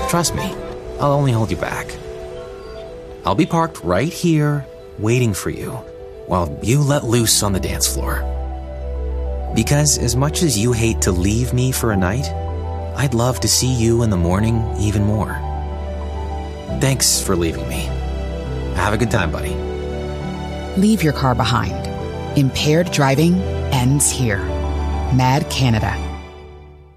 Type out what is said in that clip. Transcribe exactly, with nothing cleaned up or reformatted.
Trust me, I'll only hold you back. I'll be parked right here, waiting for you, while you let loose on the dance floor. Because as much as you hate to leave me for a night, I'd love to see you in the morning even more. Thanks for leaving me. Have a good time, buddy. Leave your car behind. Impaired driving ends here. Mad Canada.